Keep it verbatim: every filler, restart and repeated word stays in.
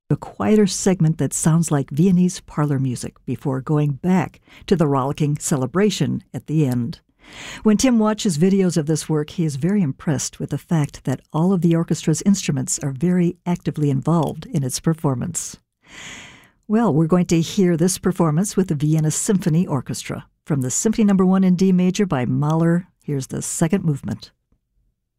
a quieter segment that sounds like Viennese parlor music before going back to the rollicking celebration at the end. When Tim watches videos of this work, he is very impressed with the fact that all of the orchestra's instruments are very actively involved in its performance. Well, we're going to hear this performance with the Vienna Symphony Orchestra from the Symphony Number One in D major by Mahler. Here's the second movement.